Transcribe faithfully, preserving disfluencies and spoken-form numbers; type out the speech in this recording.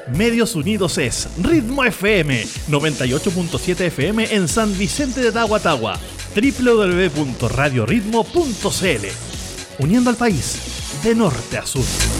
Medios Unidos es Ritmo F M, noventa y ocho punto siete F M en San Vicente de Tahuatahua, doble u doble u doble u punto radio ritmo punto c l, uniendo al país de norte a sur.